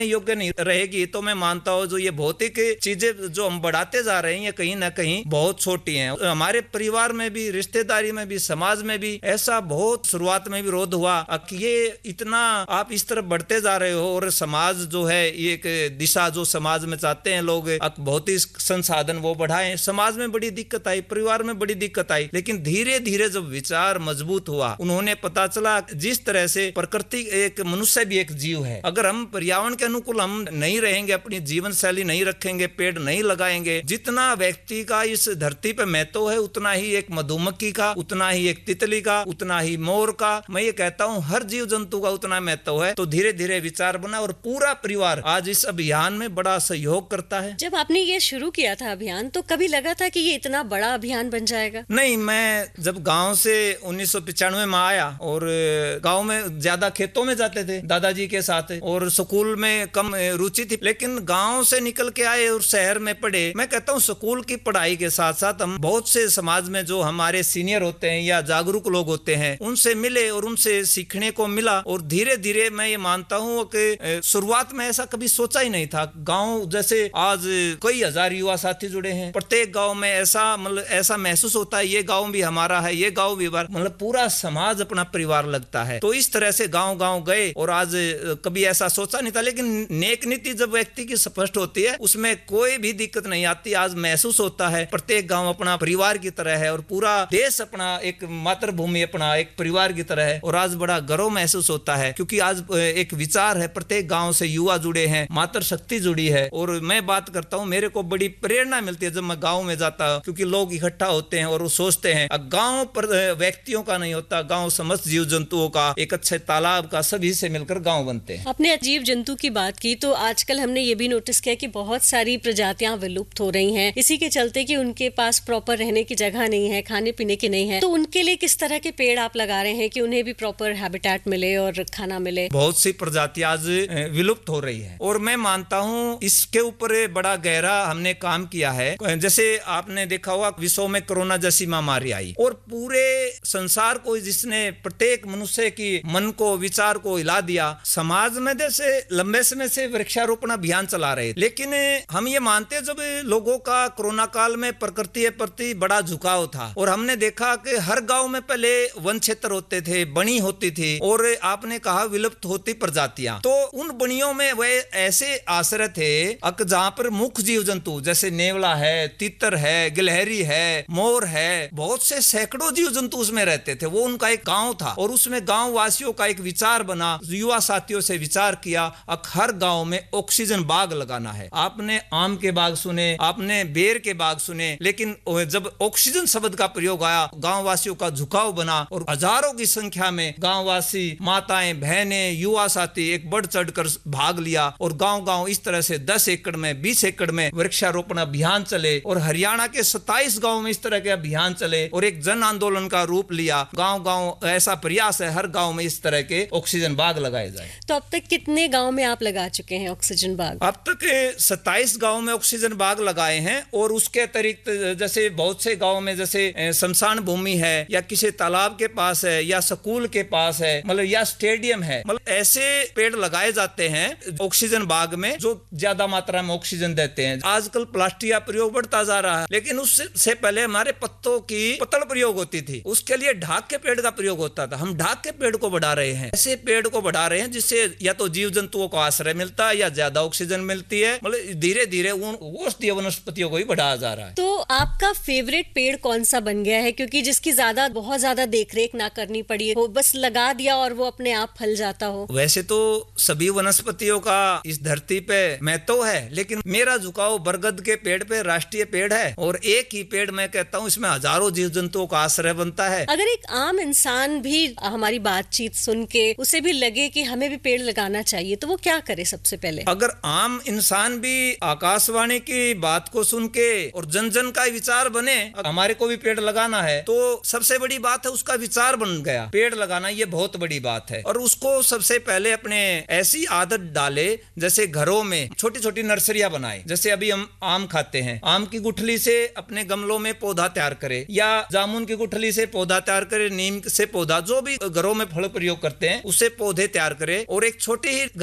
योग्य नहीं रहेगी तो मैं मानता हूँ जो ये भौतिक चीजें जो हम बढ़ाते जा रहे हैं ये कहीं ना कहीं बहुत छोटी हैं। हमारे परिवार में भी, रिश्तेदारी में भी, समाज में भी ऐसा बहुत शुरुआत में विरोध हुआ कि ये इतना आप इस तरफ बढ़ते जा रहे हो और समाज जो है ये एक दिशा जो समाज में चाहते हैं लोग भौतिक संसाधन वो बढ़ाएं। समाज में बड़ी दिक्कत आई, परिवार में बड़ी दिक्कत आई, लेकिन धीरे धीरे जब विचार मजबूत हुआ, उन्होंने पता चला जिस तरह से प्रकृति एक मनुष्य भी एक जीव है, अगर हम पर्यावरण के अनुकूल हम नहीं रहेंगे, अपनी जीवन शैली नहीं रखेंगे, पेड़ नहीं लगाएंगे, जितना व्यक्ति का इस धरती पे महत्व है उतना ही एक मधुमक्खी का, उतना ही एक तितली का, उतना ही मोर का, मैं ये कहता हूँ हर जीव जंतु का उतना महत्व है। तो धीरे धीरे विचार बना और पूरा परिवार आज इस अभियान में बड़ा सहयोग करता है। जब आपने ये शुरू किया था अभियान तो कभी लगा था कि ये इतना बड़ा अभियान बन जाएगा? नहीं, मैं जब गांव से 1995 में आया और गांव में ज्यादा खेतों में जाते थे दादाजी के साथ और स्कूल में कम रुचि थी, लेकिन गांव से निकल के आए और शहर में पढ़े। मैं कहता हूँ स्कूल की पढ़ाई के साथ साथ हम बहुत से समाज में जो हमारे सीनियर होते हैं या जागरूक लोग होते हैं उनसे मिले और उनसे सीखने को मिला और धीरे धीरे मैं ये मानता हूँ कि शुरुआत में ऐसा कभी सोचा ही नहीं था। गांव जैसे आज कई हजार युवा साथी जुड़े हैं, प्रत्येक गांव में ऐसा महसूस होता है ये गांव भी हमारा है, ये गांव भी पूरा समाज अपना परिवार लगता है। तो इस तरह से गांव गांव गए और आज कभी ऐसा सोचा नहीं था, लेकिन नेक नीति जब व्यक्ति की स्पष्ट होती है उसमें कोई भी दिक्कत नहीं आती। आज महसूस होता है प्रत्येक गांव अपना परिवार की तरह है और पूरा देश अपना एक मातृभूमि अपना एक परिवार की तरह है और आज बड़ा गर्व महसूस होता है क्योंकि आज एक विचार है, प्रत्येक गांव से युवा जुड़े हैं, मातृ शक्ति जुड़ी है। और मैं बात करता हूँ मेरे को बड़ी प्रेरणा मिलती है जब मैं गांव में जाता हूँ क्योंकि लोग इकट्ठा होते हैं और वो सोचते हैं गांव पर व्यक्तियों का नहीं होता, गांव समस्त जीव जंतुओं का, एक अच्छे तालाब का, सभी से मिलकर गांव बनते हैं। आपने जीव जंतु की बात की तो आजकल हमने ये भी नोटिस किया कि बहुत सारी प्रजातियां विलुप्त हो रही हैं, इसी के चलते कि उनके पास प्रॉपर रहने की जगह नहीं है, खाने पीने की नहीं है। तो उनके लिए किस तरह के पेड़ आप लगा रहे हैं कि उन्हें भी प्रॉपर हैबिटेट मिले और खाना मिले? बहुत सी प्रजातियां आज विलुप्त हो रही है और मैं मानता हूँ इसके ऊपर बड़ा गहरा हमने काम किया है। जैसे आपने देखा होगा विश्व में कोरोना जैसी महामारी आई और पूरे संसार को जिसने प्रत्येक मनुष्य की मन को, विचार को हिला दिया। समाज में जैसे लंबे समय से वृक्षारोपण अभियान चला रहे, लेकिन हम ये मानते हैं जब लोगों का कोरोना काल में प्रकृति के प्रति बड़ा झुकाव था और हमने देखा कि हर गांव में पहले वन क्षेत्र होते थे, बनी होती थी और आपने कहा विलुप्त होती प्रजातियां, तो उन बनियों में वे ऐसे आश्रय थे जहां पर मुख्य जीव जंतु जैसे नेवला है, तीतर है, गिलहरी है, मोर है, बहुत से सैकड़ों जीव जंतु उसमें रहते थे। वो उनका एक गांव था और उसमें गांव वासियों का एक विचार बना, युवा साथियों से विचार किया हर गांव में ऑक्सीजन बाग लगाना है। आपने आम के बाग सुने, आपने बेर के बाग सुने, लेकिन जब ऑक्सीजन शब्द का प्रयोग आया गांव वासियों का झुकाव बना और हजारों की संख्या में गांव वासी, माताएं, बहनें, युवा साथी एक बढ़ चढ़कर भाग लिया और गांव गांव इस तरह से 10 एकड़ में, 20 एकड़ में वृक्षारोपण अभियान चले और हरियाणा के 27 गांव में इस तरह के अभियान चले और एक जन आंदोलन का रूप लिया। गांव गांव ऐसा प्रयास है हर गांव में इस तरह के ऑक्सीजन बाग लगाए जाए। तो अब तक कितने गांव में आप लगा चुके हैं ऑक्सीजन बाग? अब तक 27 गांव में ऑक्सीजन बाग लगाए हैं और उसके अतिरिक्त जैसे बहुत से गांव में जैसे शमशान भूमि है या किसी तालाब के पास है या स्कूल के पास है या स्टेडियम है, ऐसे पेड़ लगाए जाते हैं ऑक्सीजन बाग में जो ज्यादा मात्रा में ऑक्सीजन देते हैं। आजकल प्लास्टिक का प्रयोग बढ़ता जा रहा है, लेकिन उससे पहले हमारे पत्तों की पतल प्रयोग होती थी, उसके लिए ढाक के पेड़ का प्रयोग होता था। हम ढाक के पेड़ को बढ़ा रहे हैं, ऐसे पेड़ को बढ़ा रहे हैं जिससे या तो जीव जंतुओं को आश्रय मिलता है या ज्यादा ऑक्सीजन मिलती है। धीरे धीरे औषधीय वनस्पतियों को भी बढ़ाया जा रहा है। तो आपका फेवरेट पेड़ कौन सा बन गया है, क्योंकि जिसकी बहुत ज्यादा देखरेख ना करनी पड़ी हो, बस लगा दिया और वो अपने आप फल जाता हो? वैसे तो सभी वनस्पतियों का इस धरती पे महत्व है, लेकिन मेरा झुकाव बरगद के पेड़ पे, राष्ट्रीय पेड़ है और एक ही पेड़ मैं कहता हूँ इसमें हजारों जीव जंतुओं का आश्रय बनता है। अगर एक आम इंसान भी हमारी बातचीत सुन के उसे भी लगे कि हमें भी पेड़ लगाना चाहिए तो वो क्या करे? सबसे पहले अगर आम इंसान भी आकाशवाणी की बात को सुन के और जन जन का विचार बने हमारे को भी पेड़ लगाना है तो सबसे बड़ी बात है उसका विचार बन गया। पेड़ लगाना ये बहुत बड़ी बात है और उसको सबसे पहले अपने ऐसी आदत डाले जैसे घरों में छोटी छोटी नर्सरियां बनाए। जैसे अभी हम आम खाते हैं, आम की गुठली से अपने गमलों में पौधा तैयार करे या जामुन की गुठली से पौधा तैयार करे, नीम से पौधा, जो भी घरों में फल प्रयोग करते हैं उससे पौधे तैयार करे और एक छोटी ही घर में ही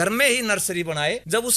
नर्सरी बनाए, जब